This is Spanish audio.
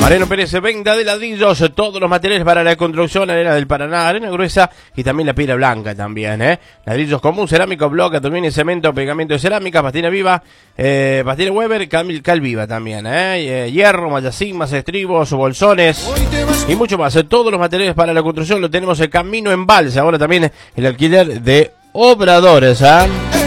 Mariano Pérez, venta de ladrillos, todos los materiales para la construcción, arena del Paraná, arena gruesa y también la piedra blanca también, Ladrillos común, cerámico, bloque, aluminio, cemento, pegamento de cerámica, pastina viva, pastina Weber, cal viva también, hierro, mallacín, estribos, bolsones y mucho más. Todos los materiales para la construcción lo tenemos en Camino Embalse, ahora también el alquiler de obradores,